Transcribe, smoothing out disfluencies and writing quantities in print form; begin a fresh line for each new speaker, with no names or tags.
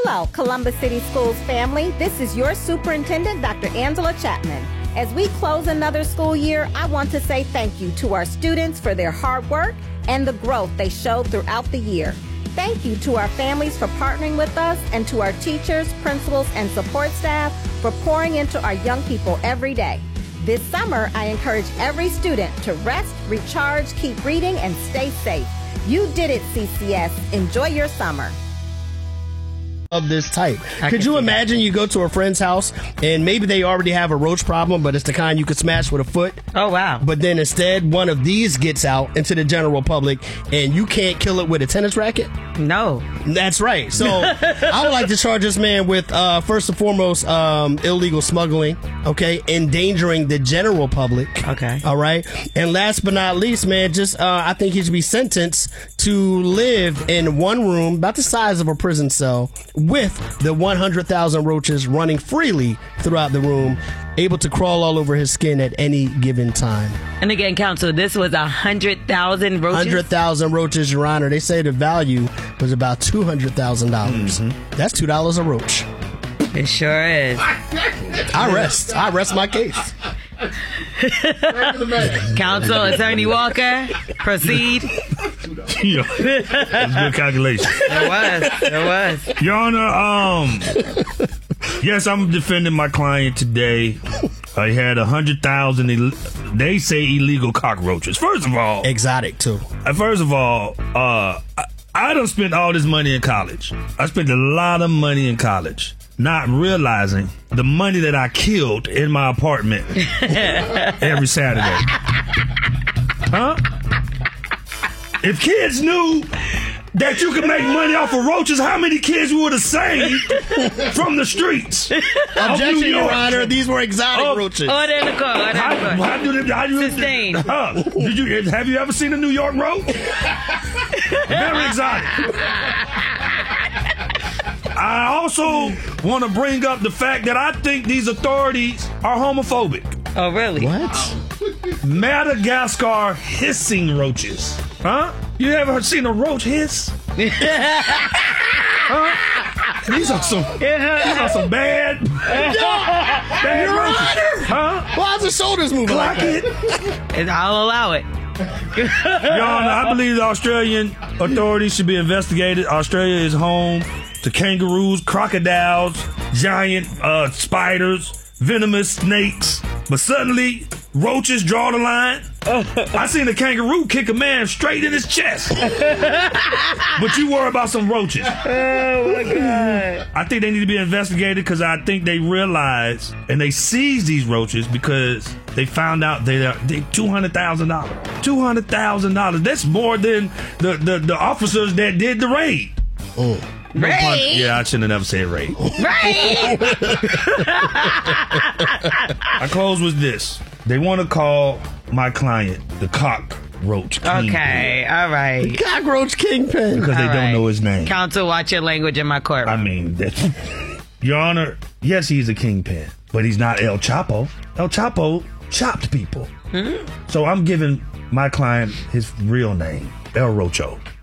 Hello, Columbus City Schools family. This is your superintendent, Dr. Angela Chapman. As we close another school year, I want to say thank you to our students for their hard work and the growth they showed throughout the year. Thank you to our families for partnering with us and to our teachers, principals, and support staff for pouring into our young people every day. This summer, I encourage every student to rest, recharge, keep reading, and stay safe. You did it, CCS. Enjoy your summer.
Of this type. Could you imagine you go to a friend's house and maybe they already have a roach problem, but it's the kind you could smash with a foot?
Oh, wow.
But then instead, one of these gets out into the general public and you can't kill it with a tennis racket?
No.
That's right. So I would like to charge this man with, first and foremost, illegal smuggling, okay? Endangering the general public.
Okay.
All right? And last but not least, man, I think he should be sentenced to live in one room, about the size of a prison cell, with the 100,000 roaches running freely throughout the room, able to crawl all over his skin at any given time.
And again, counsel, this was 100,000 roaches?
100,000 roaches, Your Honor. They say the value was about $200,000. That's $2 a roach.
It sure is.
I rest my case.
Counsel, Attorney Walker, proceed.
Yeah, that's good calculation.
It was.
Your Honor, yes, I'm defending my client today. I had 100,000, they say illegal cockroaches. First of all.
Exotic, too.
First of all, I done spent all this money in college. I spent a lot of money in college, not realizing the money that I killed in my apartment every Saturday. Huh? If kids knew that you could make money off of roaches, how many kids would have saved from the streets?
Objection, Your Honor. These were exotic roaches.
Order in the court. Sustained.
Have you ever seen a New York roach? Very exotic. I also want to bring up the fact that I think these authorities are homophobic.
Oh, really?
What?
Madagascar hissing roaches. Huh? You ever seen a roach hiss? Huh? These are some bad roaches. Huh?
Why's the shoulders moving like
that? I'll allow it.
Your Honor, I believe the Australian authorities should be investigated. Australia is home to kangaroos, crocodiles, giant spiders, venomous snakes. But suddenly, roaches draw the line. I seen a kangaroo kick a man straight in his chest. But you worry about some roaches.
Oh, my God.
I think they need to be investigated because I think they realize and they seize these roaches because they found out they're $200,000. $200,000. That's more than the officers that did the raid.
Oh.
Raid?
Yeah, I shouldn't have never said raid.
Raid!
I close with this. They want to call my client the cockroach kingpin.
Okay, all right.
The cockroach kingpin.
Because they don't know his name.
Counsel, watch your language in my courtroom.
I mean, Your Honor, yes, he's a kingpin, but he's not El Chapo. El Chapo chopped people. So I'm giving my client his real name, El Rocho.